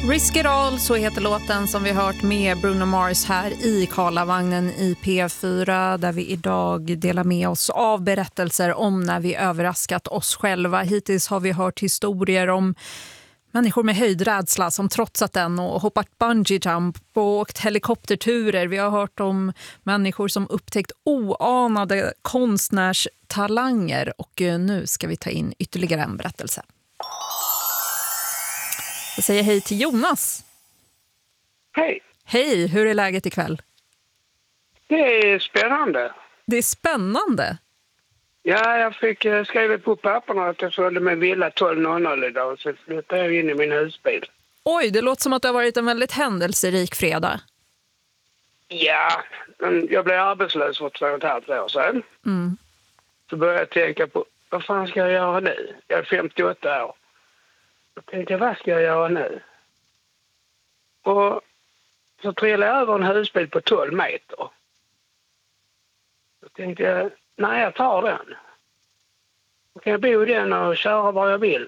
Risk It All, så heter låten som vi hört med Bruno Mars här i Karlavagnen i P4, där vi idag delar med oss av berättelser om när vi överraskat oss själva. Hittills har vi hört historier om människor med höjdrädsla som trotsat den och hoppat bungee jump och åkt helikopterturer. Vi har hört om människor som upptäckt oanade konstnärstalanger, och nu ska vi ta in ytterligare en berättelse. Jag säger hej till Jonas. Hej. Hej, hur är läget ikväll? Det är spännande. Det är spännande? Ja, jag fick skriva på papperna att jag sålde min villa 12.00 idag, så flyttade jag in i min husbil. Oj, det låter som att det har varit en väldigt händelserik fredag. Ja, jag blev arbetslös för 2,5 år sedan. Så började jag tänka på, vad fan ska jag göra nu? Jag är 58 år. Jag tänkte, vad ska jag göra nu? Och så trillade jag över en husbil på 12 meter. Då tänkte jag, nej, jag tar den. Då kan jag bo i den och köra var jag vill.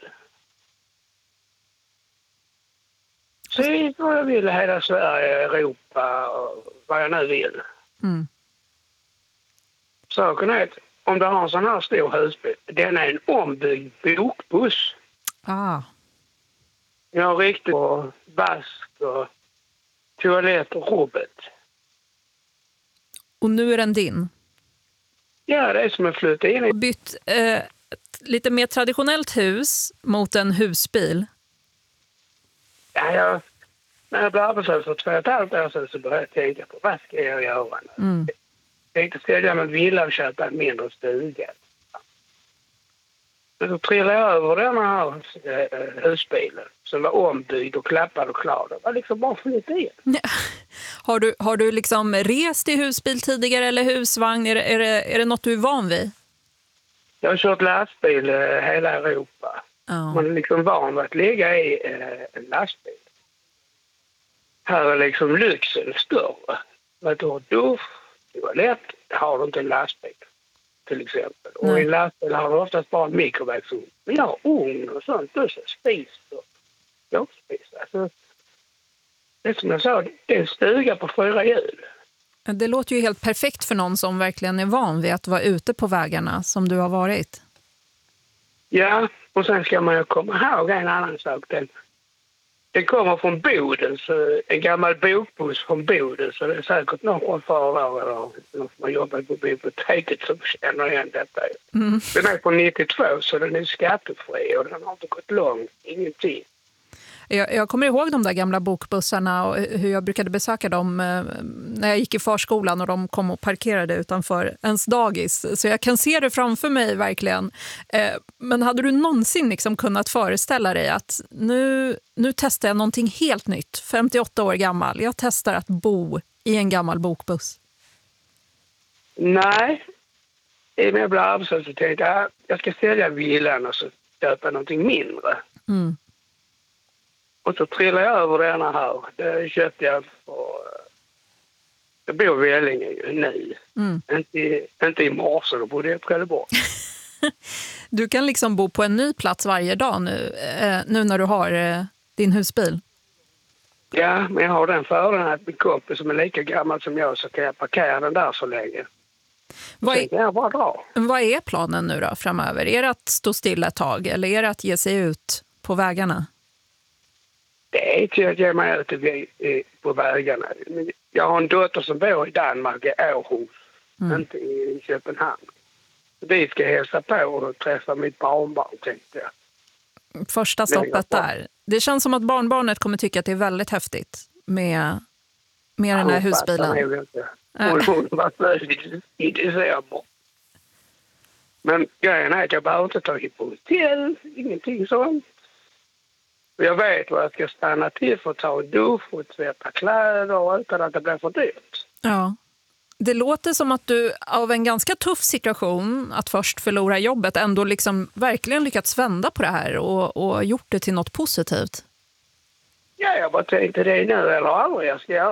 Se vad jag vill i hela Sverige, Europa och vad jag nu vill. Saken är att om du har en sån här stor husbil, den är en ombyggd bokbuss. Jag har riktigt på vask och toalett och rubbet. Och nu är den din? Ja, det är som att flytta in i. Och bytt ett lite mer traditionellt hus mot en husbil? Ja, när jag blev arbetslös för 2,5 år sedan så började jag tänka på vad ska jag göra nu? Jag tänkte sälja min villa och köpa en mindre stuga. Så trillade jag över den här husbilen som var ombyggd och klappad och klar. Det var liksom bara flytta in. Har du liksom rest i husbil tidigare eller husvagn? Är det något du är van vid? Jag har kört lastbil hela Europa. Man är liksom van vid att ligga i en lastbil. Här är liksom lyxen större. Du har dusch, toalett, har du inte en lastbil till exempel. Och i en lastbil har du oftast bara en mikrovågsugn. Men jag har ugn och sånt, och så spis och jordspis. Alltså, det är som jag sa, det är en stuga på 4 hjul. Det låter ju helt perfekt för någon som verkligen är van vid att vara ute på vägarna som du har varit. Ja, och sen ska man ju komma ihåg en annan sak. Den kommer från Boden, så en gammal bokbuss från Boden, så det är säkert någon chaufför eller någon som har jobbat på biblioteket som känner igen detta. Den är från 92, så den är skattefri och den har inte gått långt, ingenting. Jag kommer ihåg de där gamla bokbussarna och hur jag brukade besöka dem när jag gick i förskolan och de kom och parkerade utanför ens dagis. Så jag kan se det framför mig verkligen. Men hade du någonsin liksom kunnat föreställa dig att nu testar jag någonting helt nytt, 58 år gammal. Jag testar att bo i en gammal bokbuss. Nej, när jag blev arbetslös så tänkte jag ska sälja villan och så köpa någonting mindre. Och så trillade jag över denna här. Det köpte jag för... Jag bor i Vellinge ju nu. Inte i morse, då bodde jag i Trelleborg. Du kan liksom bo på en ny plats varje dag nu när du har din husbil. Ja, men jag har den fördelen att min kompis som är lika gammal som jag, så kan jag parkera den där så länge. Vad är planen nu då framöver? Är det att stå stilla ett tag eller är det att ge sig ut på vägarna? Det är till att ge mig ut på vägarna. Jag har en dotter som bor i Danmark, i Århus, inte i Köpenhamn. Vi ska hälsa på och träffa mitt barnbarn, tänkte jag. Första stoppet där. Det känns som att barnbarnet kommer tycka att det är väldigt häftigt med den här husbilen. Hon var född i december. Men grejen är att jag behöver inte ta hit på hotell, ingenting sånt. Jag vet vad jag ska stanna till för att ta en dusch och tvätta kläder utan att det blir för dyrt. Ja. Det låter som att du av en ganska tuff situation att först förlora jobbet ändå liksom verkligen lyckats vända på det här och gjort det till något positivt. Ja, jag bara tänkte det är nu eller aldrig jag ska göra